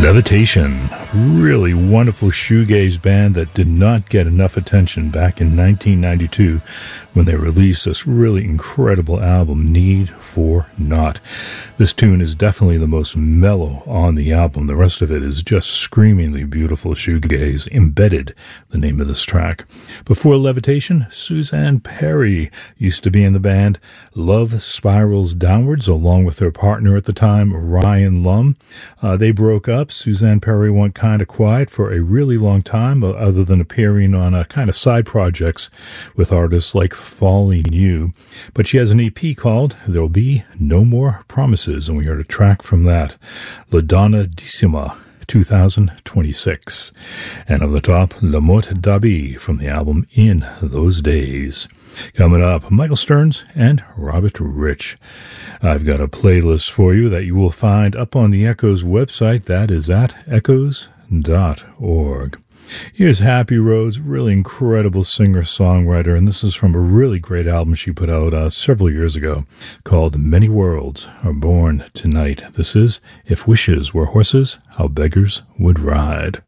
Levitation, really wonderful shoegaze band that did not get enough attention back in 1992 when they released this really incredible album, Need for Not. This tune is definitely the most mellow on the album. The rest of it is just screamingly beautiful shoegaze. Embedded, the name of this track. Before Levitation, Suzanne Perry used to be in the band. Love Spirals Downwards, along with her partner at the time, Ryan Lum. They broke up. Suzanne Perry went kind of quiet for a really long time, other than appearing on kind of side projects with artists like Falling You. But she has an EP called There'll Be No More Promises, and we heard a track from that, La Donna Decima, 2026. And on the top, La Mort d'Abbé from the album In Those Days. Coming up, Michael Stearns and Robert Rich. I've got a playlist for you that you will find up on the Echoes website. That is at echoes.org. Here's Happy Rhodes, really incredible singer-songwriter, and this is from a really great album she put out several years ago called Many Worlds Are Born Tonight. This is If Wishes Were Horses, How Beggars Would Ride.